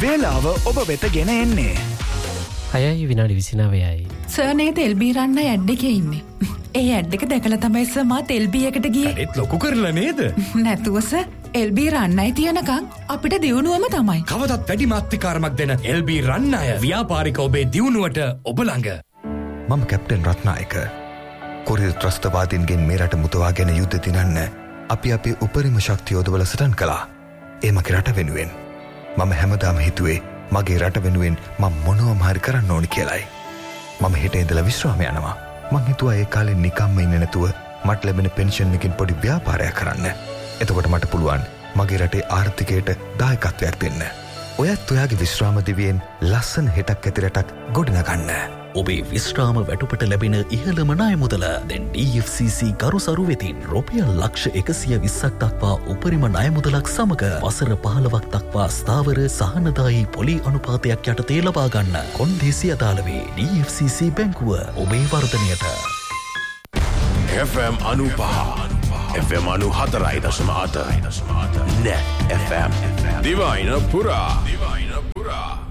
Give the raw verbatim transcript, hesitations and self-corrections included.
වේලාව ඔබ වෙත ගෙන එන්නේ. හයයි විනාඩි විසිනවයයි. සර් නේද එල්බී රන්න ඇඩ් එකේ ඉන්නේ. ඒ ඇඩ් එක දැකලා තමයි සර් මාත් එල්බී එකට ගියේ. ඒත් ලොකු කරලා නේද? නැතුව සර් එල්බී රන්නයි තියනකම් අපිට දියුණුවම තමයි. කවදත් වැඩි මාත්‍රිකාරමක් දෙන එල්බී රන්නය ව්‍යාපාරික ඔබේ දියුණුවට ඔබ ළඟ. මම කැප්ටන් රත්නායක. කොරිය ත්‍රස්තවාදීන්ගෙන් මේ රට මුදවාගෙන යුද්ධ දිනන්න අපි අපේ උපරිම ශක්තිය යොදවලා සටන් කළා. ඒ මගේ රට වෙනුවෙන්. මම හැමදාම හිතුවේ මගේ රට වෙනුවෙන් මම මොනවම හරි කරන්න ඕනි කියලායි. මම හෙට ඉඳලා විශ්‍රාම යනවා. මං හිතුවා ඒ කාලේ නිකම්ම ඉන්නේ නැතුව මට ලැබෙන පෙන්ෂන් එකෙන් පොඩි ව්‍යාපාරයක් කරන්න. එතකොට මට පුළුවන් මගේ රටේ ආර්ථිකයට දායකත්වයක් දෙන්න. ඔයත් ඔයාගේ විශ්‍රාම දිවියෙන් ලස්සන හෙටක් ඇති රටක් ගොඩනගන්න. ඔබේ විශ්‍රාම වැටුපට ලැබෙන ඉහළම ණය මුදල දැන් ඩී එෆ් සී සී ගරුසරු වෙතින් රුපියල් ලක්ෂ එකසිය විස්සක් දක්වා උපරිම ණය මුදලක් සමග වසර පහළොවක් දක්වා ස්ථාවර සහනදායී පොලි අනුපාතයක් යටතේ ලබා ගන්න. කොන්දේසි අදාළ වේ ඩී එෆ් සී සී බැංකුව ඔබේ වර්ධනයට. එෆ් එම් අනූපහ එෆ් එම් අනූ හතරයි දශම අට නැට් එෆ් එම් දිවයින පුරා දිවයින පුරා